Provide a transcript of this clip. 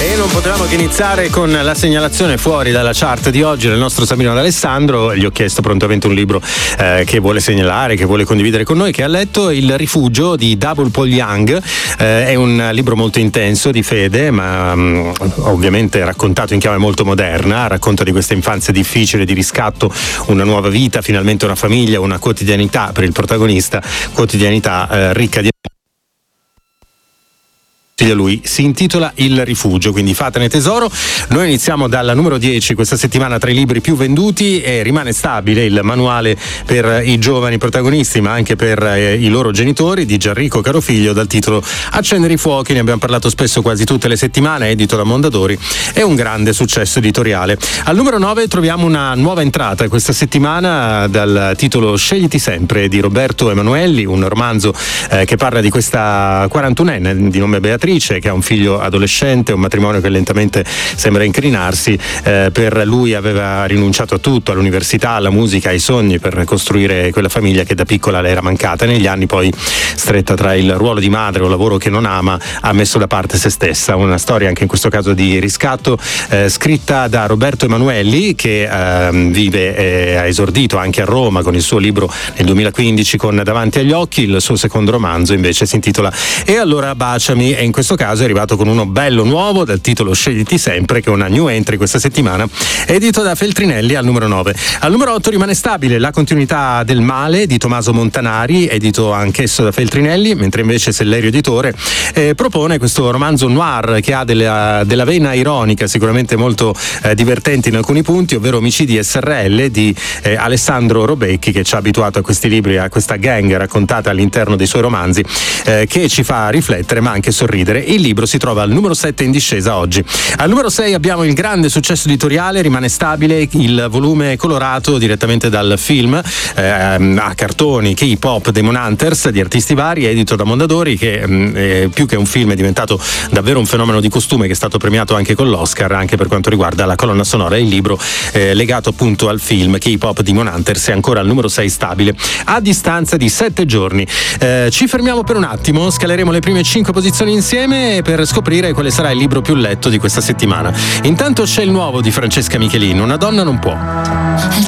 E non potevamo che iniziare con la segnalazione fuori dalla chart di oggi del nostro Sabino D'Alessandro. Gli ho chiesto prontamente un libro che vuole segnalare, che vuole condividere con noi, che ha letto Il rifugio di Double Paul Young. È un libro molto intenso di fede, ma ovviamente raccontato in chiave molto moderna. Racconta di questa infanzia difficile, di riscatto, una nuova vita, finalmente una famiglia, una quotidianità per il protagonista, quotidianità ricca di lui. Si intitola Il rifugio, quindi fatene tesoro. Noi iniziamo dalla numero 10 questa settimana tra i libri più venduti e rimane stabile il manuale per i giovani protagonisti, ma anche per i loro genitori, di Gianrico Carofiglio, dal titolo Accendere i fuochi. Ne abbiamo parlato spesso, quasi tutte le settimane, edito da Mondadori. È un grande successo editoriale. Al numero 9 troviamo una nuova entrata questa settimana dal titolo Scegliti sempre, di Roberto Emanuelli, un romanzo che parla di questa 41enne di nome Beatrice, che ha un figlio adolescente, un matrimonio che lentamente sembra incrinarsi. Per lui aveva rinunciato a tutto, all'università, alla musica, ai sogni, per costruire quella famiglia che da piccola le era mancata. Negli anni poi, stretta tra il ruolo di madre e un lavoro che non ama, ha messo da parte se stessa. Una storia anche in questo caso di riscatto, scritta da Roberto Emanuelli, che vive, ha esordito anche a Roma con il suo libro nel 2015 con Davanti agli occhi. Il suo secondo romanzo invece si intitola E allora baciami, e in questo caso è arrivato con uno bello nuovo dal titolo Scegliti sempre, che è una new entry questa settimana, edito da Feltrinelli al numero 9. Al numero 8 rimane stabile La continuità del male di Tommaso Montanari, edito anch'esso da Feltrinelli, mentre invece Sellerio Editore propone questo romanzo noir che ha della vena ironica sicuramente molto divertente in alcuni punti, ovvero Omicidi SRL di Alessandro Robecchi, che ci ha abituato a questi libri, a questa gang raccontata all'interno dei suoi romanzi, che ci fa riflettere ma anche sorridere. Il libro si trova al numero 7 in discesa oggi. Al numero 6 abbiamo il grande successo editoriale, rimane stabile il volume colorato direttamente dal film a cartoni K-pop Demon Hunters di artisti vari, edito da Mondadori, che più che un film è diventato davvero un fenomeno di costume, che è stato premiato anche con l'Oscar, anche per quanto riguarda la colonna sonora. Il libro legato appunto al film K-pop Demon Hunters è ancora al numero 6 stabile a distanza di 7 giorni. Ci fermiamo per un attimo, scaleremo le prime 5 posizioni insieme per scoprire quale sarà il libro più letto di questa settimana. Intanto c'è il nuovo di Francesca Michelin, Una donna non può.